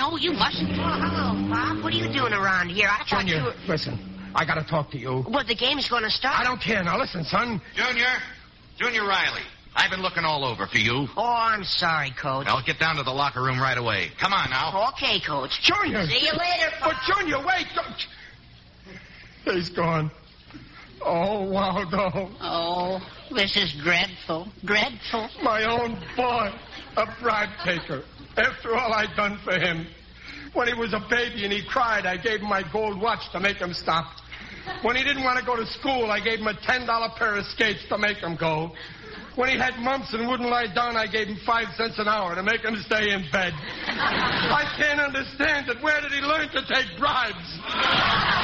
know you mustn't. Oh, hello, Pop. What are you doing around here? I thought you Junior, were... listen, I gotta talk to you. Well, the game's going to start. I don't care. Now listen, son. Junior Riley. I've been looking all over for you. Oh, I'm sorry, Coach. I'll get down to the locker room right away. Come on now. Okay, Coach. Junior! See you later, Pop. But Junior, wait! He's gone. Oh, Waldo. Oh, this is dreadful. Dreadful. My own boy. A bribe taker. After all I'd done for him. When he was a baby and he cried, I gave him my gold watch to make him stop. When he didn't want to go to school, I gave him a $10 pair of skates to make him go. When he had mumps and wouldn't lie down, I gave him 5 cents an hour to make him stay in bed. I can't understand it. Where did he learn to take bribes?